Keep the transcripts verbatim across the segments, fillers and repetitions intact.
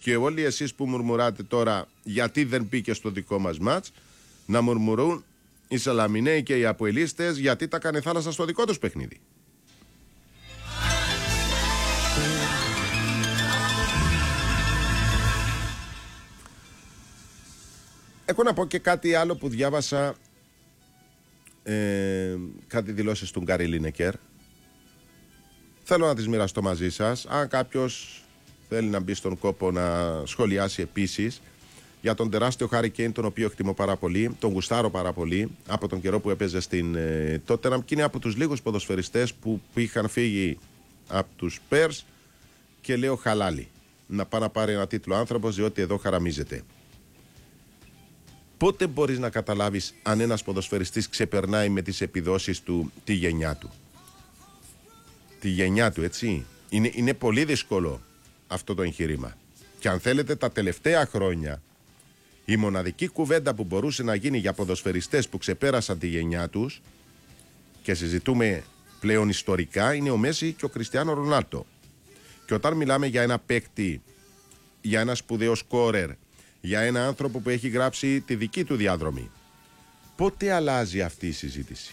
Και όλοι εσείς που μουρμουράτε τώρα γιατί δεν μπήκε στο δικό μας μάτς, να μουρμουρούν οι Σαλαμινέοι και οι Αποελίστες γιατί τα κάνει θάλασσα στο δικό τους παιχνίδι. Έχω να πω και κάτι άλλο που διάβασα, ε, κάτι δηλώσεις του Γκάρι Λίνεκερ. Θέλω να τις μοιραστώ μαζί σας. Αν κάποιος θέλει να μπει στον κόπο να σχολιάσει επίσης για τον τεράστιο Χάρι Κέιν, τον οποίο εκτιμώ πάρα πολύ, τον γουστάρω πάρα πολύ από τον καιρό που έπαιζε στην ε, Τότεναμ, και είναι από τους λίγους ποδοσφαιριστές που, που είχαν φύγει από τους Spurs και λέω χαλάλι να πάει να πάρει ένα τίτλο άνθρωπος, διότι εδώ χαραμίζεται. Πότε μπορείς να καταλάβεις αν ένας ποδοσφαιριστής ξεπερνάει με τις επιδόσεις του τη γενιά του? Τη γενιά του, έτσι. Είναι, είναι πολύ δύσκολο αυτό το εγχείρημα. Και αν θέλετε, τα τελευταία χρόνια η μοναδική κουβέντα που μπορούσε να γίνει για ποδοσφαιριστές που ξεπέρασαν τη γενιά τους, και συζητούμε πλέον ιστορικά, είναι ο Μέση και ο Κριστιάνο Ρονάλντο. Και όταν μιλάμε για ένα παίκτη, για ένα σπουδαίο σκόρερ, για ένα άνθρωπο που έχει γράψει τη δική του διάδρομη, πότε αλλάζει αυτή η συζήτηση?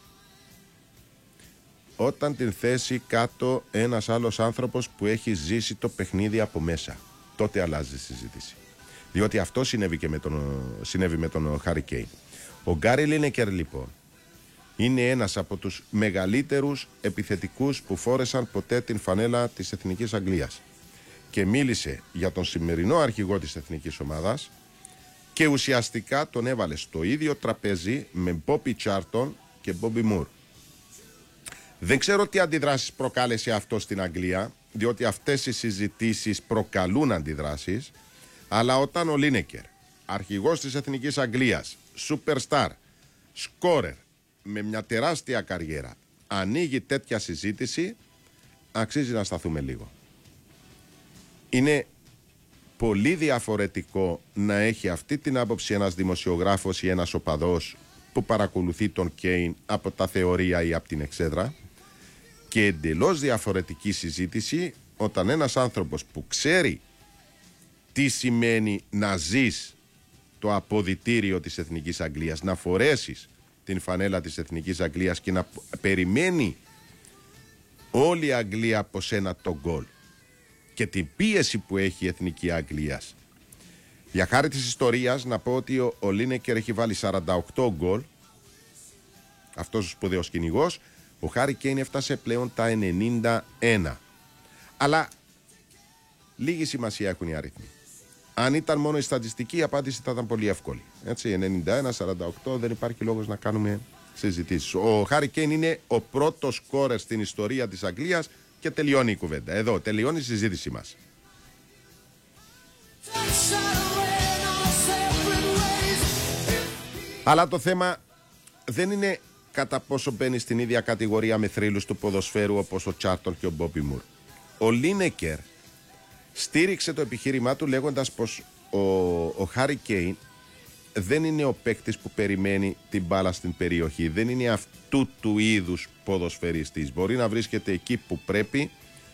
Όταν την θέσει κάτω ένας άλλος άνθρωπος που έχει ζήσει το παιχνίδι από μέσα, τότε αλλάζει η συζήτηση. Διότι αυτό συνέβη και με τον, συνέβη με τον Χάρι Κέιν. Ο Γκάρι Λίνεκερ λοιπόν είναι ένας από τους μεγαλύτερους επιθετικούς που φόρεσαν ποτέ την φανέλα της Εθνικής Αγγλίας. Και μίλησε για τον σημερινό αρχηγό της εθνικής ομάδας και ουσιαστικά τον έβαλε στο ίδιο τραπέζι με Μπόμπι Τσάρτον και Μπόμπι Μουρ. Δεν ξέρω τι αντιδράσεις προκάλεσε αυτό στην Αγγλία, διότι αυτές οι συζητήσεις προκαλούν αντιδράσεις, αλλά όταν ο Λίνεκερ, αρχηγός της Εθνικής Αγγλίας, superstar, σκόρερ, με μια τεράστια καριέρα, ανοίγει τέτοια συζήτηση, αξίζει να σταθούμε λίγο. Είναι πολύ διαφορετικό να έχει αυτή την άποψη ένας δημοσιογράφος ή ένας οπαδός που παρακολουθεί τον Κέιν από τα θεωρία ή από την εξέδρα, και εντελώς διαφορετική συζήτηση όταν ένας άνθρωπος που ξέρει τι σημαίνει να ζεις το αποδυτήριο της Εθνικής Αγγλίας, να φορέσεις την φανέλα της Εθνικής Αγγλίας και να περιμένει όλη η Αγγλία από σένα τον γκολ και την πίεση που έχει η Εθνική Αγγλίας. Για χάρη της ιστορίας να πω ότι ο, ο Λίνεκερ έχει βάλει σαράντα οκτώ γκολ, αυτός ο σπουδαίος κυνηγός. Ο Χάρι Κέιν έφτασε πλέον τα ενενήντα ένα. Αλλά λίγη σημασία έχουν οι αριθμοί. Αν ήταν μόνο η στατιστική, η απάντηση θα ήταν πολύ εύκολη. Έτσι, ενενήντα ένα σαράντα οκτώ, δεν υπάρχει λόγος να κάνουμε συζητήσεις. Ο Χάρι Κέιν είναι ο πρώτος σκόρερ στην ιστορία της Αγγλίας και τελειώνει η κουβέντα. Εδώ τελειώνει η συζήτησή μας. Αλλά το θέμα δεν είναι κατά πόσο μπαίνει στην ίδια κατηγορία με θρύλους του ποδοσφαίρου όπως ο Τσάρτον και ο Μπόμπι Μουρ. Ο Λίνεκερ στήριξε το επιχείρημά του λέγοντας πως ο, ο Χάρι Κέιν δεν είναι ο παίκτης που περιμένει την μπάλα στην περιοχή. Δεν είναι αυτού του είδους ποδοσφαιριστής. Μπορεί να βρίσκεται εκεί που πρέπει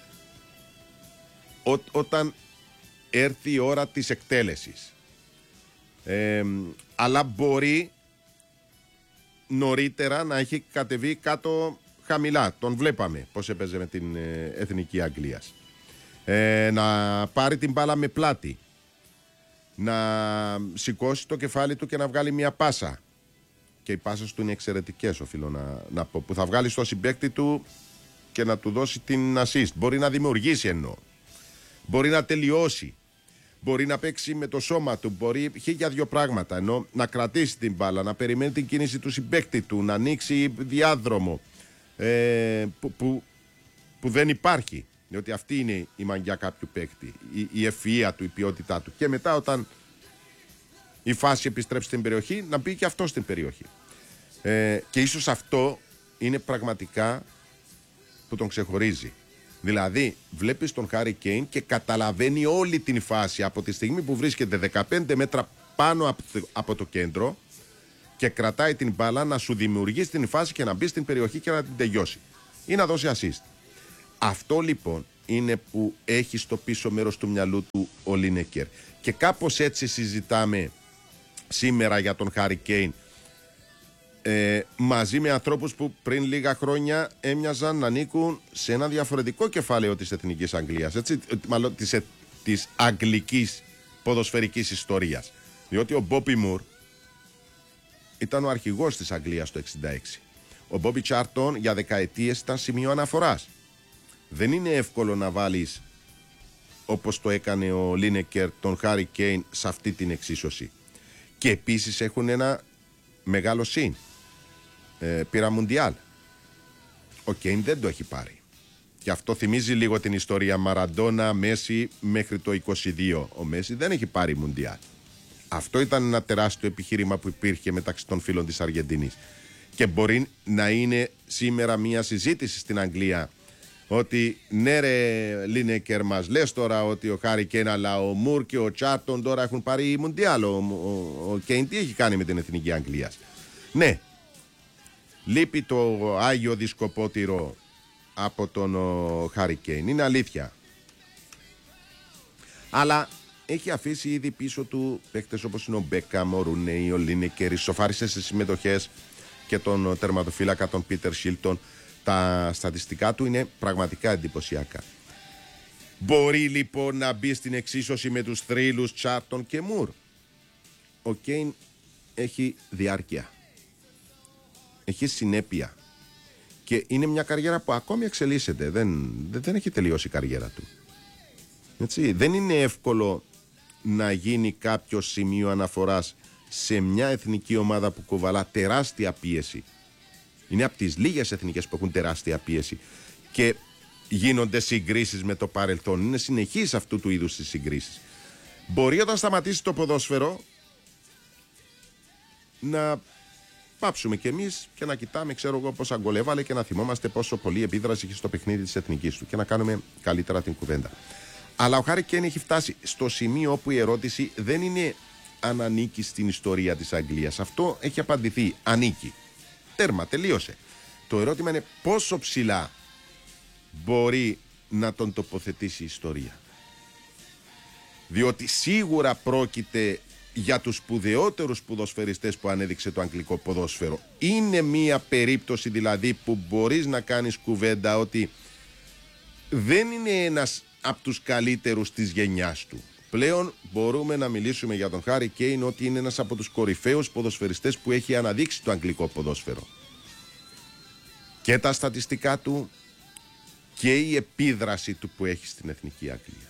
ό, όταν έρθει η ώρα της εκτέλεσης. Ε, αλλά μπορεί νωρίτερα να έχει κατεβεί κάτω χαμηλά. Τον βλέπαμε πως έπαιζε με την ε, Εθνική Αγγλίας. Ε, να πάρει την μπάλα με πλάτη, να σηκώσει το κεφάλι του και να βγάλει μια πάσα, και οι πάσες του είναι εξαιρετικές, οφείλω να, να πω, που θα βγάλει στο συμπαίκτη του και να του δώσει την assist. Μπορεί να δημιουργήσει, εννοώ, μπορεί να τελειώσει, μπορεί να παίξει με το σώμα του, μπορεί χίλια δυο πράγματα, ενώ να κρατήσει την μπάλα, να περιμένει την κίνηση του συμπαίκτη του, να ανοίξει διάδρομο ε, που, που, που δεν υπάρχει. Διότι αυτή είναι η μαγιά κάποιου παίκτη, η, η ευφυΐα του, η ποιότητά του. Και μετά όταν η φάση επιστρέψει στην περιοχή, να μπει και αυτό στην περιοχή. Ε, και ίσως αυτό είναι πραγματικά που τον ξεχωρίζει. Δηλαδή βλέπεις τον Χάρι Κέιν και καταλαβαίνει όλη την φάση από τη στιγμή που βρίσκεται δεκαπέντε μέτρα πάνω από το, από το κέντρο και κρατάει την μπάλα να σου δημιουργήσει την φάση και να μπει στην περιοχή και να την τελειώσει ή να δώσει assist. Αυτό λοιπόν είναι που έχει στο πίσω μέρος του μυαλού του ο Λίνεκερ. Και κάπως έτσι συζητάμε σήμερα για τον Χάρι Κέιν, ε, μαζί με ανθρώπους που πριν λίγα χρόνια έμοιαζαν να ανήκουν σε ένα διαφορετικό κεφάλαιο της Εθνικής Αγγλίας, έτσι, μάλλον της, της αγγλικής ποδοσφαιρικής ιστορίας. Διότι ο Μπόμπι Μουρ ήταν ο αρχηγός της Αγγλίας το εξήντα έξι. Ο Μπόμπι Τσάρτον για δεκαετίες ήταν σημείο αναφοράς. Δεν είναι εύκολο να βάλεις, όπως το έκανε ο Λίνεκερ, τον Χάρι Κέιν σε αυτή την εξίσωση. Και επίσης έχουν ένα μεγάλο συν. Ε, πήρα Μουντιάλ. Ο Κέιν δεν το έχει πάρει. Και αυτό θυμίζει λίγο την ιστορία Μαραντόνα, Μέση μέχρι το είκοσι δύο. Ο Μέση δεν έχει πάρει Μουντιάλ. Αυτό ήταν ένα τεράστιο επιχείρημα που υπήρχε μεταξύ των φίλων της Αργεντινής. Και μπορεί να είναι σήμερα μια συζήτηση στην Αγγλία ότι ναι ρε Λίνεκερ, μας λες τώρα ότι ο Χάρι Κέιν αλλά ο Μουρ και ο Τσάρτον τώρα έχουν πάρει Μουντιάλ. Ο, ο, ο Κέιν τι έχει κάνει με την Εθνική Αγγλίας? Ναι, λείπει το Άγιο Δισκοπότηρο από τον Χάρι Κέιν, είναι αλήθεια. Αλλά έχει αφήσει ήδη πίσω του παίκτες όπως είναι ο Μπέκαμ, ο Ρουνέι, ο Λίνεκερ, ισοφάρισε στις συμμετοχές και τον τερματοφύλακα τον Πίτερ Σίλτον. Τα στατιστικά του είναι πραγματικά εντυπωσιακά. Μπορεί λοιπόν να μπει στην εξίσωση με τους θρύλους Τσάρτον και Μουρ? Ο Κέιν έχει διάρκεια, έχει συνέπεια και είναι μια καριέρα που ακόμη εξελίσσεται. Δεν, δεν έχει τελειώσει η καριέρα του. Έτσι, δεν είναι εύκολο να γίνει κάποιο σημείο αναφοράς σε μια εθνική ομάδα που κουβαλά τεράστια πίεση. Είναι από τις λίγες εθνικές που έχουν τεράστια πίεση και γίνονται συγκρίσεις με το παρελθόν. Είναι συνεχής αυτού του είδους τις συγκρίσεις. Μπορεί όταν σταματήσει το ποδόσφαιρο να πάψουμε κι εμείς και να κοιτάμε, ξέρω εγώ, πόσα γκολ έβαλε και να θυμόμαστε πόσο πολύ επίδραση είχε στο παιχνίδι της εθνικής του και να κάνουμε καλύτερα την κουβέντα. Αλλά ο Χάρι Κέιν έχει φτάσει στο σημείο όπου η ερώτηση δεν είναι αν ανήκει στην ιστορία της Αγγλίας. Αυτό έχει απαντηθεί. Ανήκει. Τέρμα, τελείωσε. Το ερώτημα είναι πόσο ψηλά μπορεί να τον τοποθετήσει η ιστορία. Διότι σίγουρα πρόκειται για τους σπουδαιότερους ποδοσφαιριστές που ανέδειξε το αγγλικό ποδόσφαιρο. Είναι μία περίπτωση δηλαδή που μπορείς να κάνεις κουβέντα ότι δεν είναι ένας από τους καλύτερους της γενιάς του. Πλέον μπορούμε να μιλήσουμε για τον Χάρι Κέιν ότι είναι ένας από τους κορυφαίους ποδοσφαιριστές που έχει αναδείξει το αγγλικό ποδόσφαιρο. Και τα στατιστικά του και η επίδραση του που έχει στην Εθνική Αγγλία.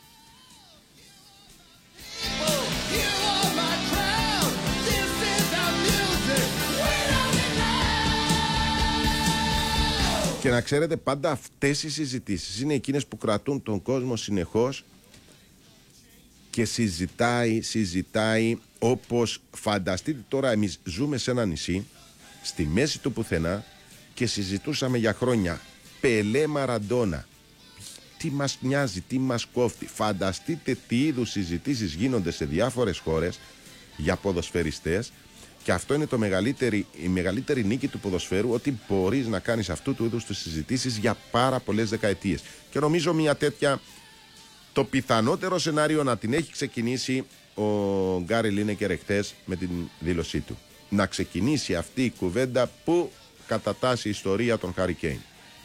Και να ξέρετε, πάντα αυτές οι συζητήσεις είναι εκείνες που κρατούν τον κόσμο συνεχώς και συζητάει, συζητάει όπως φανταστείτε τώρα εμείς ζούμε σε ένα νησί στη μέση του πουθενά και συζητούσαμε για χρόνια Πελέ, Μαραντόνα. Τι μας νοιάζει, τι μας κόφτει? Φανταστείτε τι είδους συζητήσεις γίνονται σε διάφορες χώρες για ποδοσφαιριστές και αυτό είναι το μεγαλύτερη, η μεγαλύτερη νίκη του ποδοσφαίρου, ότι μπορείς να κάνεις αυτού του είδους τις συζητήσεις για πάρα πολλές δεκαετίες. Και νομίζω μια τέτοια, το πιθανότερο σενάριο να την έχει ξεκινήσει ο Γκάρι Λίνεκερ εχθές με την δήλωσή του. Να ξεκινήσει αυτή η κουβέντα που κατατάσσει η ιστορία των Χάρι Κέιν.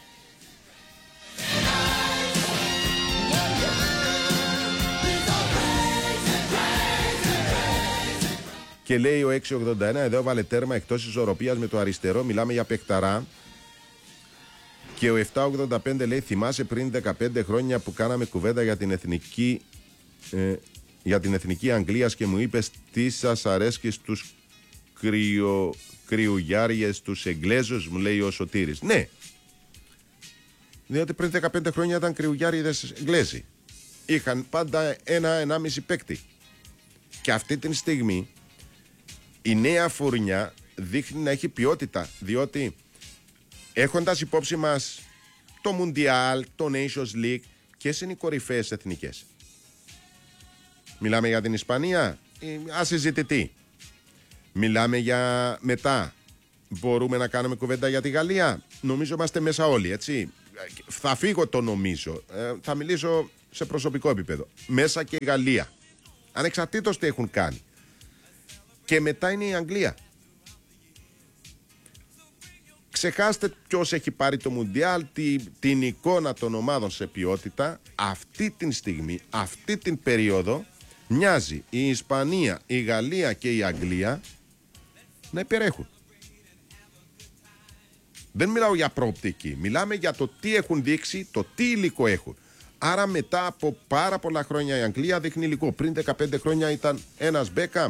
Και λέει ο έξι ογδόντα ένα, εδώ βάλε τέρμα εκτός ισορροπίας με το αριστερό, μιλάμε για παιχταρά. Και ο επτά ογδόντα πέντε λέει, θυμάσαι πριν δεκαπέντε χρόνια που κάναμε κουβέντα για την εθνική, ε, για την εθνική Αγγλίας και μου είπες τι σας αρέσκει στους κρυο, κρυουγιάριες, τους Εγγλέζους, μου λέει ο Σωτήρης. Ναι, διότι πριν δεκαπέντε χρόνια ήταν κρυουγιάριες Εγγλέζοι. Είχαν πάντα ένα-ενάμιση παίκτη. Και αυτή τη στιγμή η νέα φουρνιά δείχνει να έχει ποιότητα, διότι έχοντας υπόψη μας το Μουντιάλ, το Nations League, ποιες είναι οι κορυφαίες εθνικές? Μιλάμε για την Ισπανία, ασυζητητή. Μιλάμε για μετά. Μπορούμε να κάνουμε κουβέντα για τη Γαλλία. Νομίζω είμαστε μέσα όλοι, έτσι. θα φύγω το νομίζω. Ε, θα μιλήσω σε προσωπικό επίπεδο. Μέσα και η Γαλλία. Ανεξαρτήτως τι έχουν κάνει. Και μετά είναι η Αγγλία. Ξεχάστε ποιος έχει πάρει το Μουντιάλ, την, την εικόνα των ομάδων σε ποιότητα. Αυτή την στιγμή, αυτή την περίοδο, μοιάζει η Ισπανία, η Γαλλία και η Αγγλία να υπερέχουν. Δεν μιλάω για προοπτική, μιλάμε για το τι έχουν δείξει, το τι υλικό έχουν. Άρα μετά από πάρα πολλά χρόνια η Αγγλία δείχνει υλικό. Πριν δεκαπέντε χρόνια ήταν ένας Μπέκαμ,